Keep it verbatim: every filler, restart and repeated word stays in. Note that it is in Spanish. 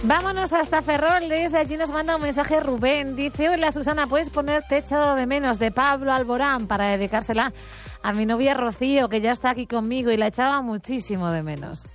Vámonos hasta Ferrol, desde allí nos manda un mensaje Rubén. Dice, hola Susana, ¿puedes poner Te he echado de menos de Pablo Alborán para dedicársela a mi novia Rocío, que ya está aquí conmigo y la echaba muchísimo de menos?